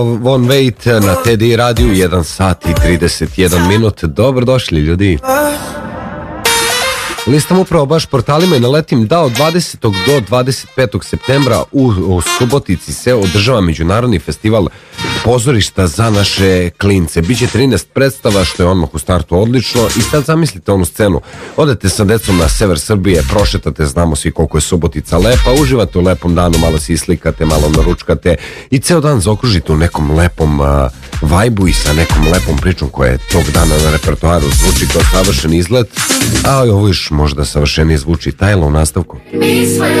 Von Wait na TDI radiju, 1 sat i 31 minut. Dobrodošli ljudi. Listam upravo baš portalima i naletim da od 20. do 25. septembra u Subotici se održava međunarodni festival pozorišta za naše klince. Biće 13 predstava, što je odmah u startu odlično. I sad zamislite onu scenu, odete sa decom na sever Srbije, prošetate, znamo svi koliko je Subotica lepa, uživate u lepom danu, malo se islikate, malo naručkate i ceo dan zaokružite u nekom lepom vajbu i sa nekom lepom pričom koja je tog dana na repertoaru, zvuči kao savršen izlet, a ovo još možda savršenije zvuči. Tajla u nastavku. Mi svoje